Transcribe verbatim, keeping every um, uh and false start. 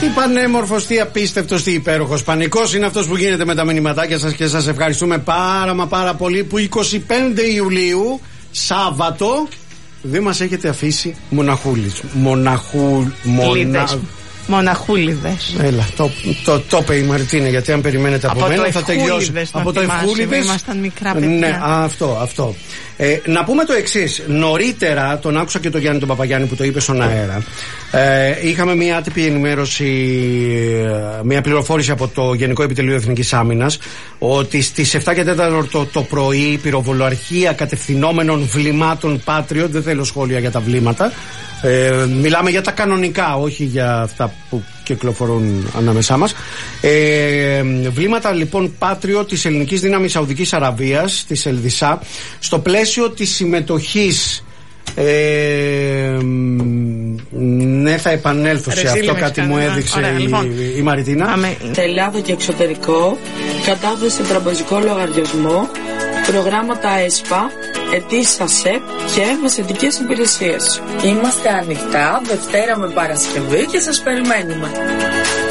Τι πανέμορφος, τι απίστευτος, τι υπέροχος. Πανικός είναι αυτός που γίνεται με τα μηνυματάκια σας και σας ευχαριστούμε πάρα μα πάρα πολύ που είκοσι πέντε Ιουλίου, Σάββατο, δεν μας έχετε αφήσει μοναχούλης. Μοναχού... Μονα... Μοναχούλιδες. Έλα, το, το, το είπε η Μαρτίνα, γιατί αν περιμένετε από, από μένα θα τελειώσει. Από το Ευχούλιδες. Ήμασταν μικρά παιδιά. Ναι, αυτό, αυτό. Ε, να πούμε το εξής. Νωρίτερα, τον άκουσα και τον Γιάννη τον Παπαγιάννη που το είπε στον αέρα. Ε, είχαμε μια άτυπη ενημέρωση, μια πληροφόρηση από το Γενικό Επιτελείο Εθνικής Άμυνας ότι στις επτά και τέσσερα το, το πρωί πυροβολαρχία κατευθυνόμενων βλημάτων Patriot, δεν θέλω σχόλια για τα βλήματα. Ε, μιλάμε για τα κανονικά, όχι για αυτά που κυκλοφορούν ανάμεσά μας. Ε, βλήματα λοιπόν Patriot της ελληνικής δύναμης Σαουδικής Αραβίας, της Ελδισά, στο πλαίσιο της συμμετοχής. Ε, ναι, θα επανέλθω σε αυτό, κάτι μου έδειξε Ωραία, η, λοιπόν. η Μαριτίνα. Σε Ελλάδα και εξωτερικό, κατάθεση τραμπεζικό λογαριασμό, προγράμματα ΕΣΠΑ, αιτήσεις ΑΣΕΠ και μεσαιτικές υπηρεσίες. Είμαστε ανοιχτά Δευτέρα με Παρασκευή και σας περιμένουμε.